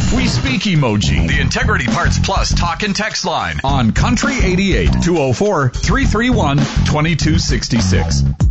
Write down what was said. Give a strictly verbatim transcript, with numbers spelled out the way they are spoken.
We speak emoji. The Integrity Parts Plus talk and text line on Country eighty-eight, two oh four, three three one, two two six six.